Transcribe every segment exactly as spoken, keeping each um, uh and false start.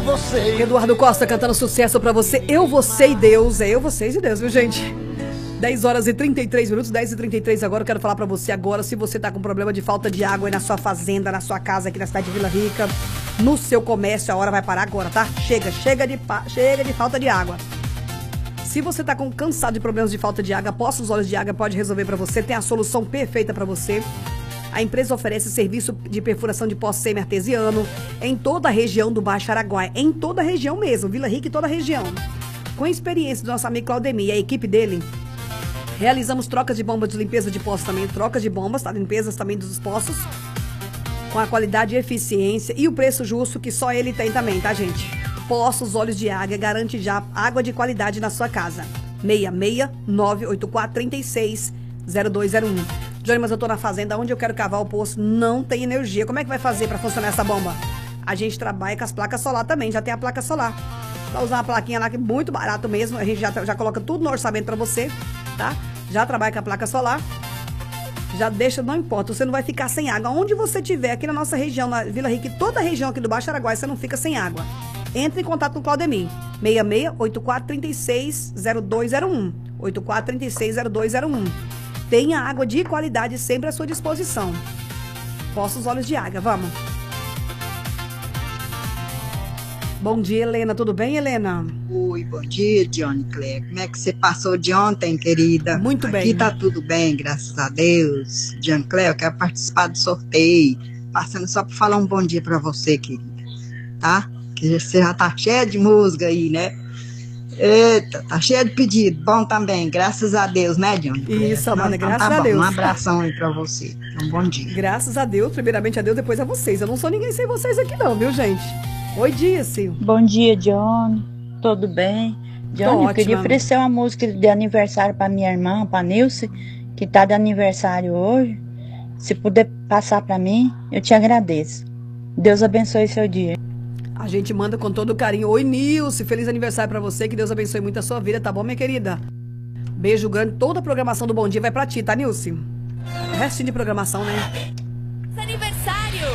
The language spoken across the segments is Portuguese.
eu, você. Eduardo Costa cantando sucesso pra você. Eu, você e Deus. É eu, vocês e Deus, viu, gente? dez horas e trinta e três minutos, dez e trinta e três agora. Eu quero falar pra você agora, se você tá com problema de falta de água aí na sua fazenda, na sua casa aqui na cidade de Vila Rica, no seu comércio, a hora vai parar agora, tá? Chega, chega de, chega de falta de água. Se você tá com, cansado de problemas de falta de água, Poços Olhos de Água pode resolver pra você, tem a solução perfeita pra você. A empresa oferece serviço de perfuração de poço semi-artesiano em toda a região do Baixo Araguaia, em toda a região mesmo, Vila Rica e toda a região. Com a experiência do nosso amigo Claudemir e a equipe dele, realizamos trocas de bombas de limpeza de poços também, trocas de bombas, tá? Limpezas também dos poços, com a qualidade e eficiência e o preço justo que só ele tem também, tá, gente? Poços Olhos de Água garante já água de qualidade na sua casa. seis seis nove oito quatro três seis zero dois zero um. Johnny, mas eu tô na fazenda, onde eu quero cavar o poço, não tem energia. Como é que vai fazer pra funcionar essa bomba? A gente trabalha com as placas solar também, já tem a placa solar. Vai usar uma plaquinha lá que é muito barato mesmo, a gente já, já coloca tudo no orçamento pra você, tá? Já trabalha com a placa solar, já deixa, não importa, você não vai ficar sem água. Onde você estiver, aqui na nossa região, na Vila Rica, e toda a região aqui do Baixo Araguaia, você não fica sem água. Entre em contato com o Claudemir, seis seis oito quatro três seis zero dois zero um, oito quatro três seis zero dois zero um. Tenha água de qualidade sempre à sua disposição. Poços Olhos de Água, vamos. Bom dia, Helena. Tudo bem, Helena? Oi, bom dia, Johnny Claire. Como é que você passou de ontem, querida? Muito bem. Aqui tá tudo bem, graças a Deus. Johnny Claire, eu quero participar do sorteio. Passando só para falar um bom dia para você, querida. Tá? Que você já tá cheia de música aí, né? Eita, tá cheia de pedido. Bom também, graças a Deus, né, Johnny Claire? Isso, Amanda, então, graças tá a bom. Deus. Um abração aí para você. Um bom dia. Graças a Deus, primeiramente a Deus, depois a vocês. Eu não sou ninguém sem vocês aqui não, viu, gente? Oi, Disse. Bom dia, Johnny. Tudo bem? Johnny, eu queria oferecer uma música de aniversário para minha irmã, para Nilce, que tá de aniversário hoje. Se puder passar para mim, eu te agradeço. Deus abençoe seu dia. A gente manda com todo carinho. Oi, Nilce, feliz aniversário para você, que Deus abençoe muito a sua vida, tá bom, minha querida? Beijo grande, toda a programação do Bom Dia vai pra ti, tá, Nilce? O restinho de programação, né? Aniversário!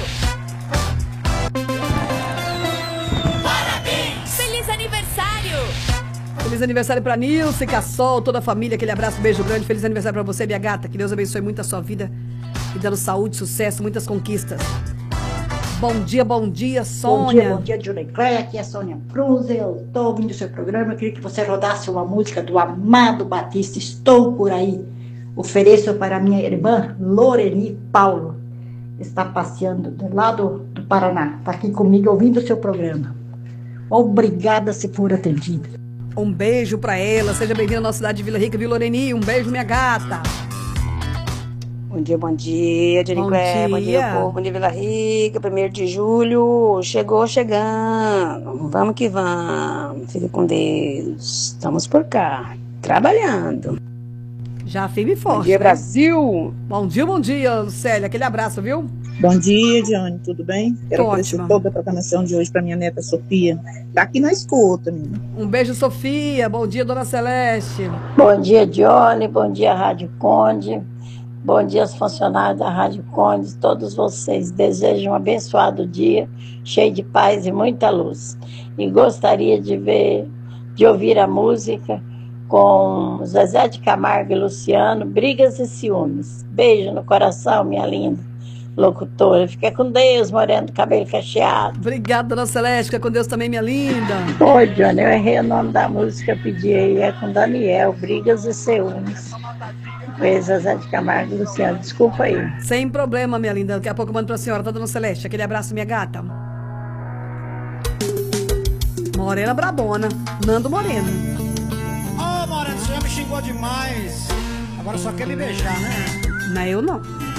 Feliz aniversário pra Nilce, Cassol, toda a família, aquele abraço, beijo grande. Feliz aniversário pra você, minha gata. Que Deus abençoe muito a sua vida e dando saúde, sucesso, muitas conquistas. Bom dia, bom dia, Sônia. Bom dia, bom dia, Johnny Claire. Aqui é a Sônia Cruz. Eu tô ouvindo o seu programa. Eu queria que você rodasse uma música do Amado Batista. Estou por aí. Ofereço para minha irmã Loreni Paulo. Está passeando do lado do Paraná. Está aqui comigo ouvindo o seu programa. Obrigada se for atendida. Um beijo pra ela, seja bem-vinda à nossa cidade de Vila Rica, Vila Loreni. Um beijo, minha gata. Bom dia, bom dia, Johnny Bom Claire, dia. bom dia, povo, bom dia, Vila Rica, primeiro de julho, chegou chegando, vamos que vamos, fique com Deus, estamos por cá, trabalhando. Já firme e forte. Bom dia, né? Brasil. Bom dia, bom dia, Célia, aquele abraço, viu? Bom dia, Johnny, tudo bem? Quero Tô oferecer ótima. toda a programação de hoje para minha neta Sofia. Tá aqui na escuta, menina. Um beijo, Sofia. Bom dia, Dona Celeste. Bom dia, Johnny. Bom dia, Rádio Conde. Bom dia aos funcionários da Rádio Conde. Todos vocês desejam um abençoado dia, cheio de paz e muita luz. E gostaria de ver, de ouvir a música com Zezé de Camargo e Luciano, Brigas e Ciúmes. Beijo no coração, minha linda locutora. Fica com Deus, moreno, cabelo cacheado. Obrigada, Dona Celeste. Fica com Deus também, minha linda. Oi, Johnny, eu errei o nome da música, pedi aí, é com Daniel, Brigas e Ciúmes. Foi Zezé de Camargo e Luciano, desculpa aí. Sem problema, minha linda. Daqui a pouco eu mando pra senhora, tá, Dona Celeste? Aquele abraço, minha gata. Morena brabona. Nando Moreno. Ô, oh, Moreno, você já me xingou demais. Agora só quer me beijar, né? Não, eu não.